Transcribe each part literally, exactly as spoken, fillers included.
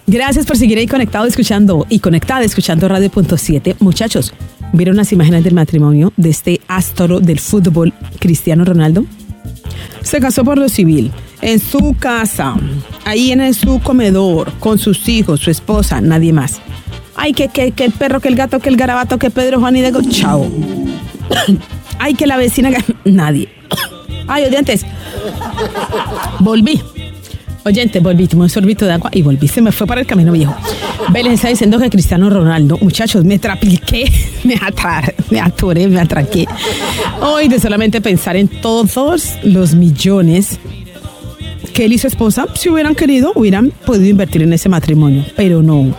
Gracias por seguir ahí conectado escuchando y conectada escuchando Radio Punto siete. Muchachos, ¿vieron las imágenes del matrimonio de este astro del fútbol, Cristiano Ronaldo? Se casó por lo civil, en su casa, ahí en su comedor, con sus hijos, su esposa, nadie más. Ay, que, que, que el perro, que el gato, que el garabato, que Pedro, Juan y Diego, chao. Ay, que la vecina, nadie. Ay, oyentes, volví. Oyente, volví, tomé un sorbito de agua y volví. Se me fue para el camino viejo. Ve, les está diciendo que Cristiano Ronaldo, muchachos, me trapliqué, me atar, me atoré, me atraqué. Hoy de solamente pensar en todos los millones que él y su esposa, si hubieran querido, hubieran podido invertir en ese matrimonio, pero no.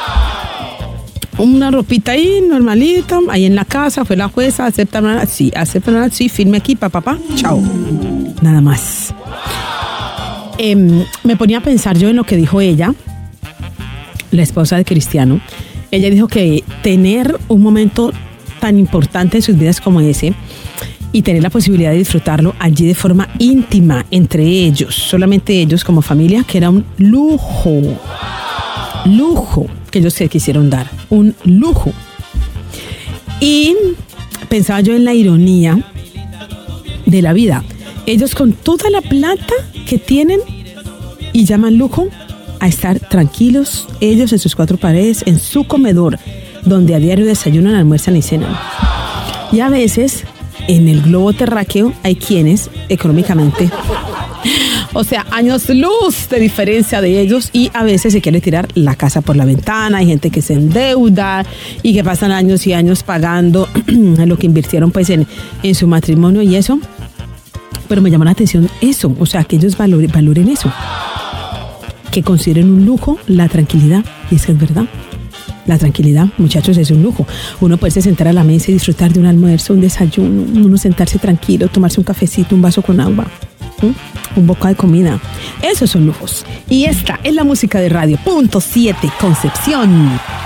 Una ropita ahí, normalita, ahí en la casa, fue la jueza, aceptan, sí, aceptan, sí, firme aquí, papá, papá, chao. Nada más. Eh, me ponía a pensar yo en lo que dijo ella, la esposa de Cristiano. Ella dijo que tener un momento tan importante en sus vidas como ese y tener la posibilidad de disfrutarlo allí de forma íntima entre ellos, solamente ellos como familia, que era un lujo, lujo que ellos se quisieron dar, un lujo. Y pensaba yo en la ironía de la vida. Ellos con toda la plata que tienen y llaman lujo a estar tranquilos, ellos en sus cuatro paredes, en su comedor, donde a diario desayunan, almuerzan y cenan. Y a veces, en el globo terráqueo, hay quienes, económicamente, o sea, años luz de diferencia de ellos, y a veces se quiere tirar la casa por la ventana. Hay gente que se endeuda y que pasan años y años pagando lo que invirtieron pues en, en su matrimonio y eso. Pero me llamó la atención eso, o sea, que ellos valoren, valoren eso, que consideren un lujo la tranquilidad. Y es que es verdad, la tranquilidad, muchachos, es un lujo. Uno puede sentar a la mesa y disfrutar de un almuerzo, un desayuno, uno sentarse tranquilo, tomarse un cafecito, un vaso con agua, ¿sí? Un bocado de comida. Esos son lujos. Y esta es la música de Radio Punto siete Concepción.